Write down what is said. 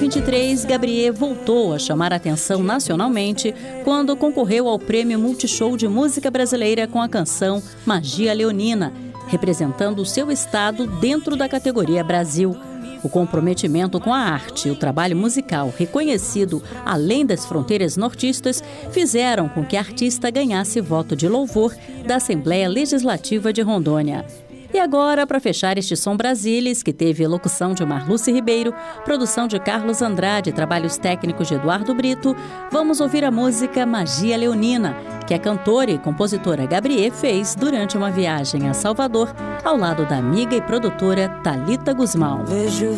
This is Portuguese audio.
2023, Gabriê voltou a chamar a atenção nacionalmente quando concorreu ao Prêmio Multishow de Música Brasileira com a canção Magia Leonina, representando o seu estado dentro da categoria Brasil. O comprometimento com a arte e o trabalho musical reconhecido além das fronteiras nortistas fizeram com que a artista ganhasse voto de louvor da Assembleia Legislativa de Rondônia. E agora, para fechar este Som Brasilis, que teve locução de Marluce Ribeiro, produção de Carlos Andrade, trabalhos técnicos de Eduardo Brito, vamos ouvir a música Magia Leonina, que a cantora e compositora Gabriê fez durante uma viagem a Salvador, ao lado da amiga e produtora Thalita Guzmão.